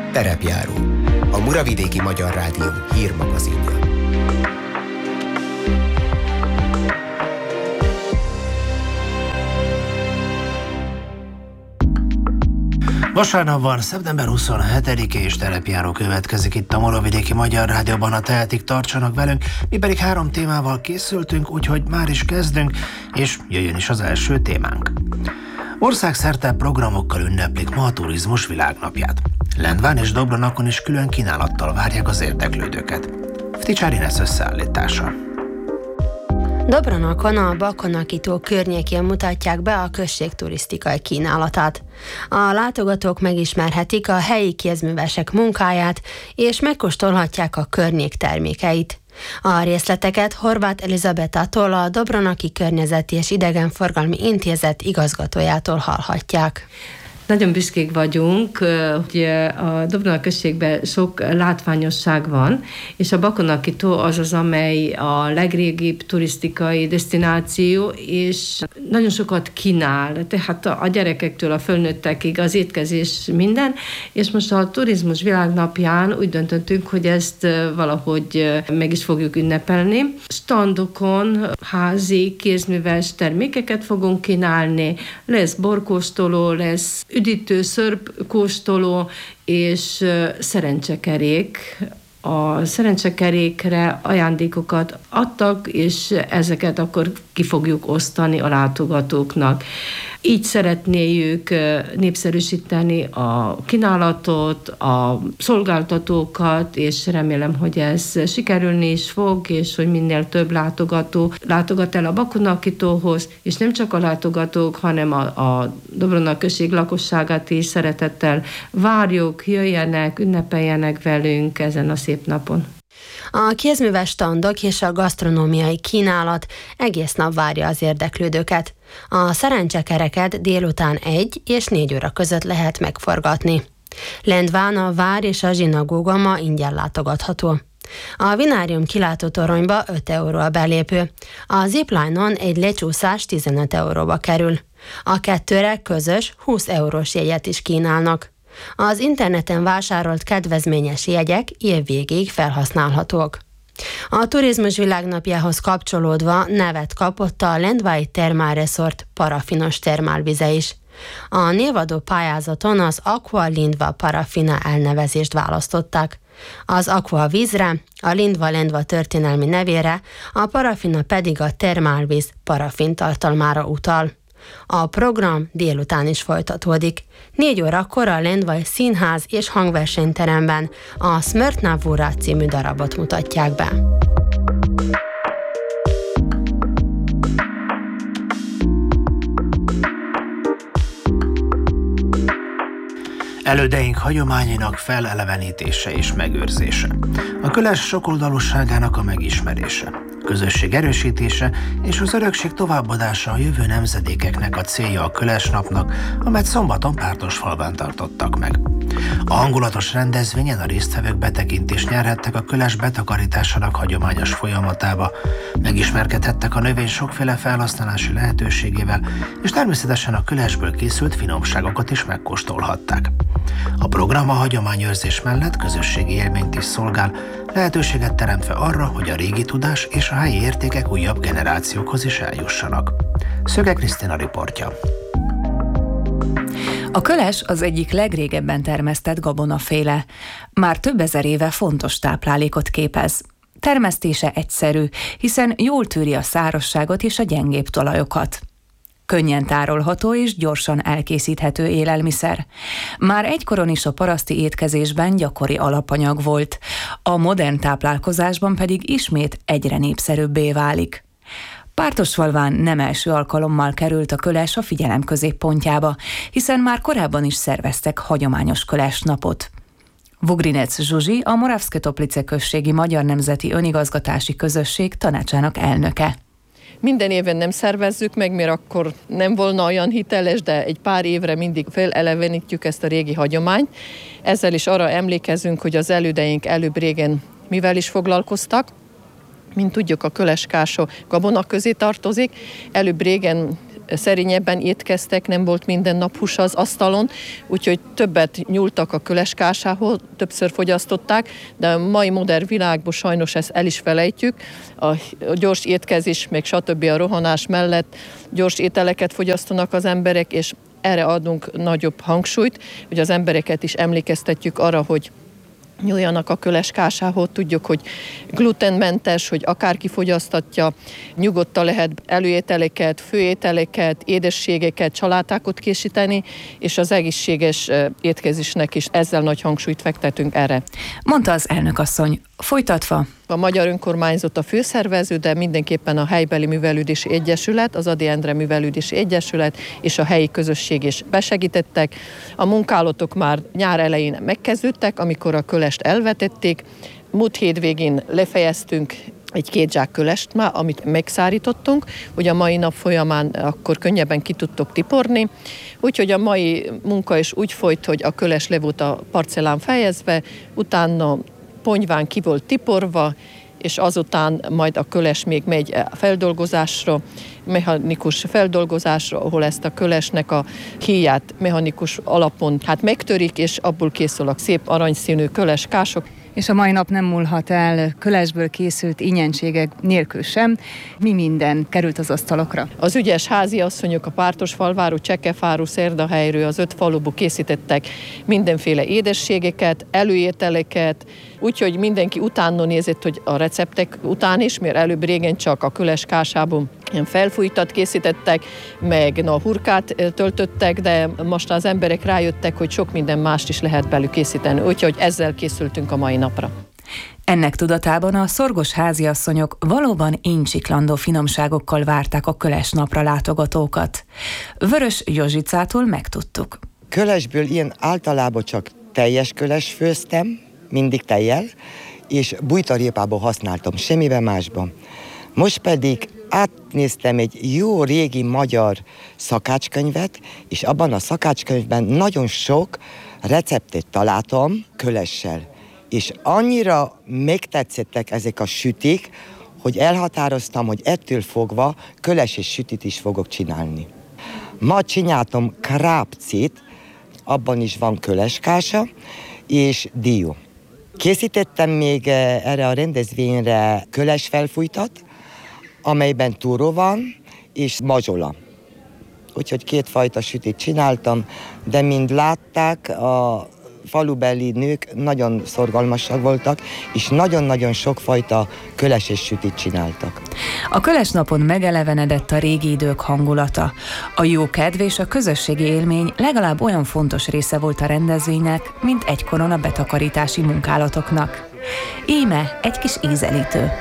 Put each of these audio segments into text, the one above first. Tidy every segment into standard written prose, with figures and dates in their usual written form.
Terepjáró, a Muravidéki Magyar Rádió hírmagazinja. Vasárnap van, szeptember 27-e és terepjáró következik itt a Muravidéki Magyar Rádióban, a tehetik, tartsanak velünk, mi pedig 3 témával készültünk, úgyhogy már is kezdünk, és jöjjön is az első témánk. Országszerte programokkal ünneplik ma a turizmus világnapját. Lendván és Dobronakon is külön kínálattal várják az érdeklődőket. Fticsár Ines összeállítása. Dobronakon a Bakonaki-tó környékén mutatják be a község turisztikai kínálatát. A látogatók megismerhetik a helyi kézművesek munkáját, és megkóstolhatják a környék termékeit. A részleteket Horváth Elizabetától, a Dobronaki Környezeti és Idegenforgalmi Intézet igazgatójától hallhatják. Nagyon büszkék vagyunk, hogy a Dobronak községben sok látványosság van, és a Bakonaki-tó az, amely a legrégibb turisztikai desztináció, és nagyon sokat kínál, tehát a gyerekektől a fölnőttekig az étkezés minden, és most a turizmus világnapján úgy döntöttünk, hogy ezt valahogy meg is fogjuk ünnepelni. Standokon házi, kézműves termékeket fogunk kínálni, lesz borkóstoló, lesz üdítő, szörpkóstoló és szerencsekerék. A szerencsekerékre ajándékokat adtak, és ezeket akkor ki fogjuk osztani a látogatóknak. Így szeretnéjük népszerűsíteni a kínálatot, a szolgáltatókat, és remélem, hogy ez sikerülni is fog, és hogy minél több látogató látogat el a Bakonaki-tóhoz, és nem csak a látogatók, hanem a Dobronak község lakosságát is szeretettel várjuk, jöjjenek, ünnepeljenek velünk ezen a szép napon. A kézműves standok és a gasztronómiai kínálat egész nap várja az érdeklődőket. A szerencsekereket délután 1 és 4 óra között lehet megforgatni. Lendván a vár és a zsinagóga ma ingyen látogatható. A vinárium kilátótoronyba 5 euró a belépő. A zipline-on egy lecsúszás 15 euróba kerül. A 2-re közös 20 eurós jegyet is kínálnak. Az interneten vásárolt kedvezményes jegyek évvégéig felhasználhatók. A turizmus világnapjához kapcsolódva nevet kapott a Lendvai Termál Resort parafinos termálvize is. A névadó pályázaton az Aqua Lindva Parafina elnevezést választották. Az Aqua vízre, a Lindva történelmi nevére, a parafina pedig a termálvíz parafin tartalmára utal. A program délután is folytatódik. 4 órakor a Lendvai Színház és Hangversenyteremben a Smrtna című darabot mutatják be. Elődeink hagyományainak felelevenítése és megőrzése. A köles sokoldalúságának a megismerése, közösség erősítése és az örökség továbbadása a jövő nemzedékeknek a célja a köles napnak, amelyet szombaton Pártosfalván tartottak meg. A hangulatos rendezvényen a résztvevők betekintést nyerhettek a köles betakarításának hagyományos folyamatába, megismerkedhettek a növény sokféle felhasználási lehetőségével, és természetesen a kölesből készült finomságokat is megkóstolhatták. A program a hagyományőrzés mellett közösségi élményt is szolgál, lehetőséget teremtve arra, hogy a régi tudás és a helyi értékek újabb generációkhoz is eljussanak. Szöge Krisztina riportja. A köles az egyik legrégebben termesztett gabonaféle. Már több ezer éve fontos táplálékot képez. Termesztése egyszerű, hiszen jól tűri a szárazságot és a gyengébb talajokat. Könnyen tárolható és gyorsan elkészíthető élelmiszer. Már egykoron is a paraszti étkezésben gyakori alapanyag volt, a modern táplálkozásban pedig ismét egyre népszerűbbé válik. Pártosfalván nem első alkalommal került a köles a figyelem középpontjába, hiszen már korábban is szerveztek hagyományos kölesnapot. Vugrinec Zsuzsi, a Moravské Toplice községi Magyar Nemzeti Önigazgatási Közösség tanácsának elnöke. Minden éven nem szervezzük meg, mert akkor nem volna olyan hiteles, de egy pár évre mindig felelevenítjük ezt a régi hagyományt. Ezzel is arra emlékezünk, hogy az elődeink előbb régen mivel is foglalkoztak. Mint tudjuk, a köles kásó gabona közé tartozik. Előbb régen szerényebben étkeztek, nem volt minden nap hús az asztalon, úgyhogy többet nyúltak a köleskásához, többször fogyasztották, de a mai modern világban sajnos ezt el is felejtjük. A gyors étkezés, még stb. A rohanás mellett gyors ételeket fogyasztanak az emberek, és erre adunk nagyobb hangsúlyt, hogy az embereket is emlékeztetjük arra, hogy nyúljanak a köleskásához, tudjuk, hogy glutenmentes, hogy akárki fogyasztatja, nyugodtan lehet előételeket, főételeket, édességeket, csalátákat készíteni, és az egészséges étkezésnek is ezzel nagy hangsúlyt fektetünk erre. Mondta az elnökasszony. Folytatva. A Magyar Önkormányzat a főszervező, de mindenképpen a helybeli művelődési egyesület, az Ady Endre művelődési egyesület és a helyi közösség is besegítettek. A munkálatok már nyár elején megkezdődtek, amikor a kölest elvetették. Múlt hétvégén lefejeztünk egy 2 zsák kölest már, amit megszárítottunk, hogy a mai nap folyamán akkor könnyebben ki tudtok tiporni. Úgyhogy a mai munka is úgy folyt, hogy a köles le volt a parcellán fejezve, utána ponyván ki volt tiporva, és azután majd a köles még megy feldolgozásra, mechanikus feldolgozásra, ahol ezt a kölesnek a híját mechanikus alapon megtörik, és abból készülnek szép aranyszínű köleskások. És a mai nap nem múlhat el kölesből készült ingyenségek nélkül sem. Mi minden került az asztalokra? Az ügyes háziasszonyok a Pártosfalváról, Csekefáról, Szerdahelyről, az 5 faluból készítettek mindenféle édességeket, előételeket, úgyhogy mindenki utána nézett, hogy a receptek után is, mert előbb régen csak a köleskásában ilyen felfújtat készítettek, meg hurkát töltöttek, de most az emberek rájöttek, hogy sok minden mást is lehet belül készíteni, úgyhogy ezzel készültünk a mai napra. Ennek tudatában a szorgos háziasszonyok valóban incsiklandó finomságokkal várták a köles napra látogatókat. Vörös Józsicától megtudtuk. Kölesből ilyen általában csak teljes köles főztem, mindig tejjel, és bújtarépából használtam, semmiben másban. Most pedig átnéztem egy jó régi magyar szakácskönyvet, és abban a szakácskönyvben nagyon sok receptet találtam kölessel. És annyira megtetszettek ezek a sütik, hogy elhatároztam, hogy ettől fogva köles és sütit is fogok csinálni. Ma csináltam krápcit, abban is van köleskása, és dió. Készítettem még erre a rendezvényre köles felfújtat, amelyben túró van, és mazsola. Úgyhogy 2 fajta sütit csináltam, de mind látták, a falubeli nők nagyon szorgalmasak voltak, és nagyon-nagyon sokfajta köles és sütit csináltak. A köles napon megelevenedett a régi idők hangulata. A jókedv és a közösségi élmény legalább olyan fontos része volt a rendezvénynek, mint egykoron a betakarítási munkálatoknak. Íme egy kis ízelítő.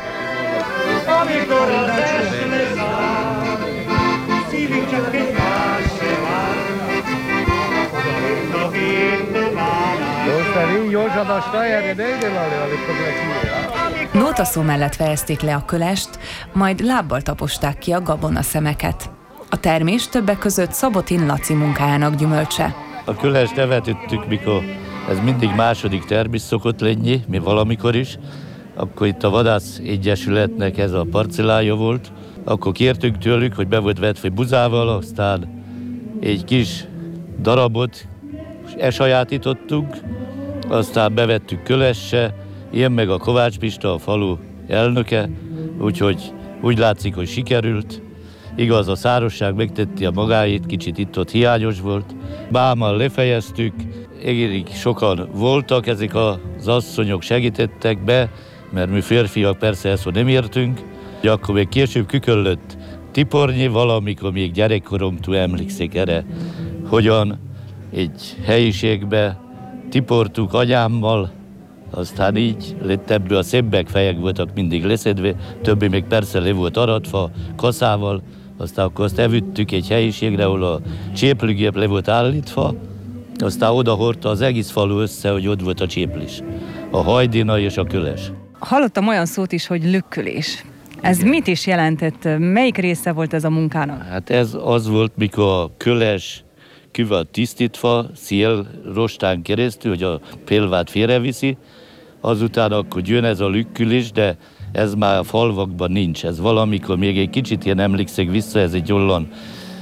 Nótaszó mellett fejezték le a kölest, majd lábbal taposták ki a gabonaszemeket. A termés többek között Szabotin Laci munkájának gyümölcse. A kölest nevetettük, mikor ez mindig második termés szokott lenni, mi valamikor is. Akkor itt a Vadász Egyesületnek ez a parcellája volt. Akkor kértünk tőlük, hogy be volt vetve buzával, aztán egy kis darabot elsajátítottunk, aztán bevettük kölesse, én meg a Kovács Pista, a falu elnöke, úgyhogy úgy látszik, hogy sikerült. Igaz, a szárosság megtetti a magáét, kicsit itt-ott hiányos volt. Bámmal lefejeztük, egész sokan voltak, ezek az asszonyok segítettek be, mert mi férfiak persze ezt nem értünk. Akkor még később küköllött tipornyi, valamikor még gyerekkoromtól emlékszik erre, hogyan egy helyiségbe tiportuk anyámmal, aztán így lett ebből a szebbek fejek voltak mindig leszedve, többi még persze le volt aratva, kaszával, aztán akkor azt evüttük egy helyiségre, ahol a cséplőgép le volt állítva, aztán oda hordta az egész falu össze, hogy ott volt a cséplis, a hajdina és a köles. Hallottam olyan szót is, hogy lükkülés. Ez mit is jelentett? Melyik része volt ez a munkának? Hát ez az volt, mikor a köles küvel tisztítva, szélrostán keresztül, hogy a pélvát félreviszi, azután akkor jön ez a lükkülés, de ez már a falvakban nincs. Ez valamikor még egy kicsit ilyen emlékszik vissza, ez egy olyan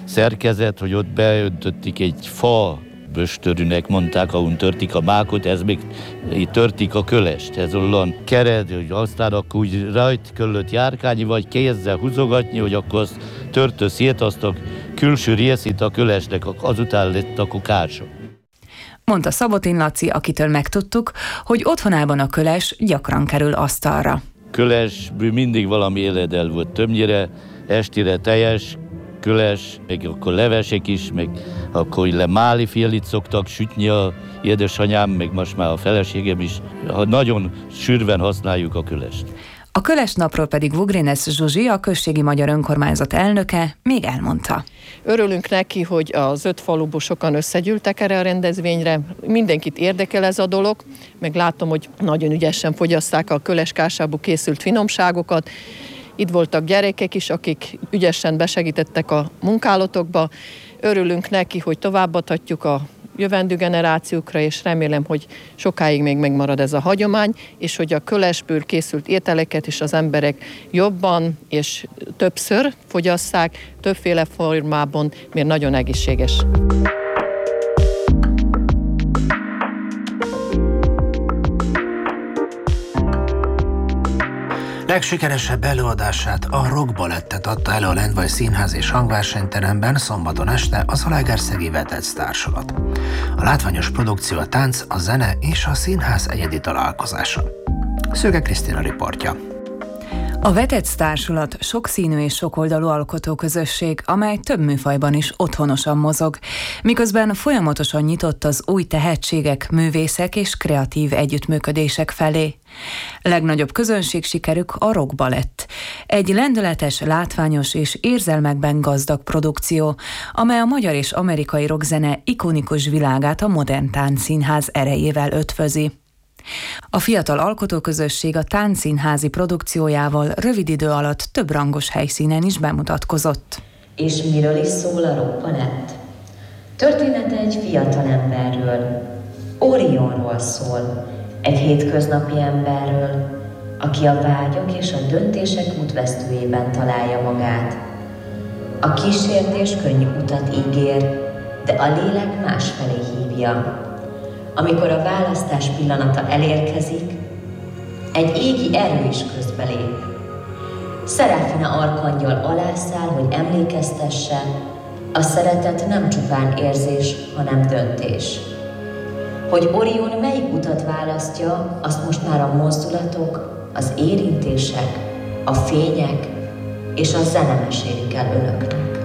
szerkezet, hogy ott beöntötték egy fa böstörűnek mondták, ahol törtik a mákot, ez még törtik a kölest. Ez olyan kered, hogy aztán akkor úgy rajt kellett járkálni, vagy kézzel húzogatni, hogy akkor azt törtő szét, azt a külső részét a kölesnek, azután lett a kokása. Mondta Szabotin Laci, akitől megtudtuk, hogy otthonában a köles gyakran kerül asztalra. Kölesből mindig valami éledel volt, többnyire estire teljes, köles, meg akkor levesek is, meg akkor le máli félit szoktak sütni a édesanyám, meg most már a feleségem is. Nagyon sűrűn használjuk a kölest. A köles napról pedig Vugrinesz Zsuzsi, a községi magyar önkormányzat elnöke még elmondta. Örülünk neki, hogy az 5 faluból sokan összegyűltek erre a rendezvényre. Mindenkit érdekel ez a dolog, meg látom, hogy nagyon ügyesen fogyaszták a köleskásából készült finomságokat. Itt voltak gyerekek is, akik ügyesen besegítettek a munkálatokba. Örülünk neki, hogy továbbadhatjuk a jövendő generációkra, és remélem, hogy sokáig még megmarad ez a hagyomány, és hogy a kölesből készült ételeket is az emberek jobban és többször fogyasszák, többféle formában, mert nagyon egészséges. Legsikeresebb előadását, a rockbalettet adta elő a Lendvai Színház és Hangversenyteremben szombaton este a Zalaegerszegi Vetec Társulat. A látványos produkció a tánc, a zene és a színház egyedi találkozása. Szöge Krisztina riportja. A Vetec Társulat sokszínű és sokoldalú alkotóközösség, amely több műfajban is otthonosan mozog, miközben folyamatosan nyitott az új tehetségek, művészek és kreatív együttműködések felé. Legnagyobb közönségsikerük a rockbalett. Egy lendületes, látványos és érzelmekben gazdag produkció, amely a magyar és amerikai rockzene ikonikus világát a modern táncszínház erejével ötvözi. A fiatal alkotóközösség a táncszínházi produkciójával rövid idő alatt több rangos helyszínen is bemutatkozott. És miről is szól a rockbalett? Története egy fiatal emberről, Orionról szól, egy hétköznapi emberről, aki a vágyak és a döntések útvesztőjében találja magát. A kísértés könnyű utat ígér, de a lélek másfelé hívja. Amikor a választás pillanata elérkezik, egy égi erő is közbelép. Szeráfina arkangyal alászáll, hogy emlékeztesse, a szeretet nem csupán érzés, hanem döntés. Hogy Orion melyik utat választja, azt most már a mozdulatok, az érintések, a fények és a zene mesélik el önöknek.